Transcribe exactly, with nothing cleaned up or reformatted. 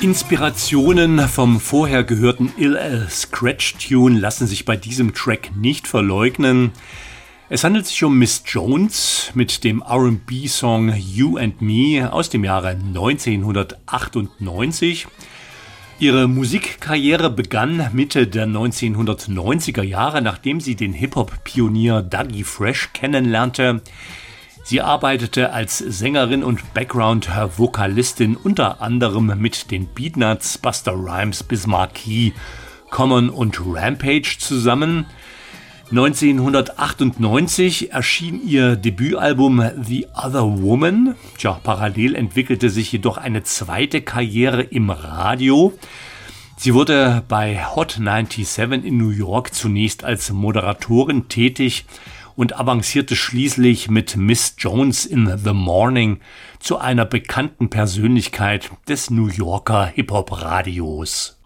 Inspirationen vom vorher gehörten Ill Al Scratch-Tune lassen sich bei diesem Track nicht verleugnen. Es handelt sich um Miss Jones mit dem R and B-Song You and Me aus dem Jahre neunzehnhundertachtundneunzig. Ihre Musikkarriere begann Mitte der neunzehnhundertneunziger Jahre, nachdem sie den Hip-Hop-Pionier Dougie Fresh kennenlernte. Sie arbeitete als Sängerin und Background-Vokalistin unter anderem mit den Beatnuts, Busta Rhymes, Biz Markie, Common und Rampage zusammen. neunzehnhundertachtundneunzig erschien ihr Debütalbum The Other Woman. Tja, parallel entwickelte sich jedoch eine zweite Karriere im Radio. Sie wurde bei Hot siebenundneunzig in New York zunächst als Moderatorin tätig und avancierte schließlich mit Miss Jones in the Morning zu einer bekannten Persönlichkeit des New Yorker Hip-Hop-Radios.